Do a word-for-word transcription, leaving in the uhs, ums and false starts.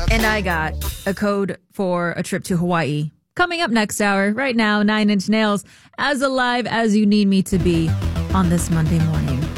And I got a code for a trip to Hawaii. Coming up next hour, right now, Nine Inch Nails, as alive as you need me to be on this Monday morning.